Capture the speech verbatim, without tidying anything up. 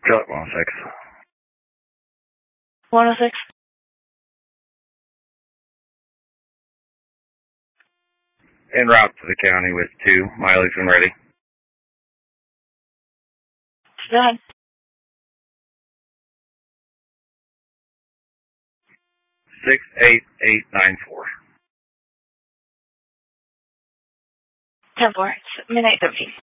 Philip one oh six. one oh six. En route to the county with two. Mileage when ready. Go ahead. six eight eight nine four. ten four. It's midnight thirteen.